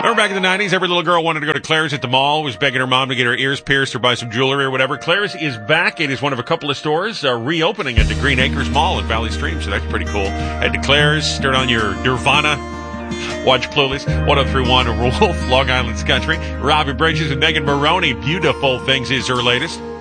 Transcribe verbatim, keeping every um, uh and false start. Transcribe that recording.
Remember back in the nineties, every little girl wanted to go to Claire's at the mall, was begging her mom to get her ears pierced or buy some jewelry or whatever. Claire's is back. It is one of a couple of stores uh, reopening at the Green Acres Mall in Valley Stream, so that's pretty cool. Head to Claire's, turn on your Nirvana, watch Clueless, one oh three point one Wolf, Long Island's Country. Robin Bridges and Megan Maroney, Beautiful Things is her latest.